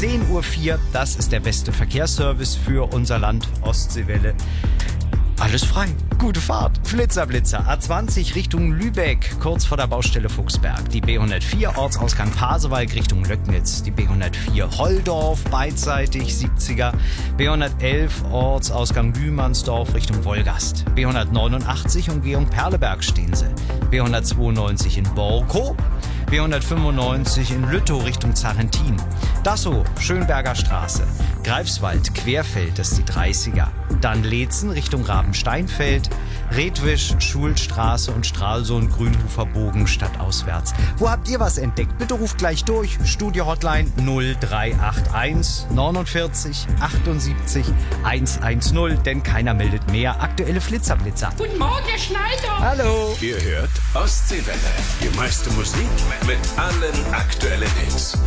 10:04 Uhr. Das ist der beste Verkehrsservice für unser Land. Ostseewelle. Alles frei. Gute Fahrt. Flitzer-Blitzer. A20 Richtung Lübeck, kurz vor der Baustelle Fuchsberg. Die B104 Ortsausgang Pasewalk Richtung Löcknitz. Die B104 Holldorf beidseitig 70er. B111 Ortsausgang Lühmannsdorf Richtung Wolgast. B189 Umgehung Perleberg stehen sie. B192 in Borkow. B195 in Lüttow Richtung Zarrentin. Dassow, Schönberger Straße. Greifswald, Querfeld, das ist die 30er. Dann Leetzen Richtung Rabensteinfeld. Redwisch, Schulstraße und Stralsund, Grünhofer Bogen stadtauswärts. Wo habt ihr was entdeckt? Bitte ruft gleich durch. Studio-Hotline 0381 49 78 110, denn keiner meldet mehr. Aktuelle Flitzer-Blitzer. Guten Morgen, Herr Schneider. Hallo. Ihr hört Ostseewelle. Die meiste Musik mit allen aktuellen Hits.